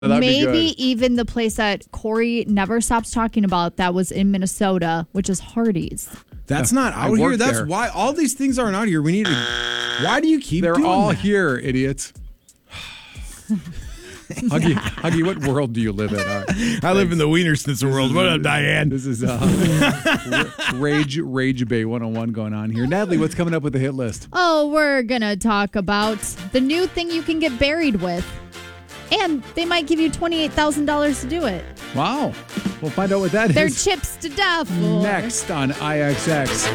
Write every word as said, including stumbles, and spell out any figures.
That'd Maybe even the place that Corey never stops talking about that was in Minnesota, which is Hardee's. That's not I out here. worked That's there. why all these things aren't out here. We need to. Why do you keep They're doing all that? here, idiots. Huggy, Huggy, what world do you live in? All right. I live in the Wiener Schnitzel world. What up, Diane? This is uh, Rage Rage Bay one oh one going on here. Natalie, what's coming up with the hit list? Oh, we're going to talk about the new thing you can get buried with. And they might give you twenty-eight thousand dollars to do it. Wow. We'll find out what that is. They're chips to death. Next on I X X.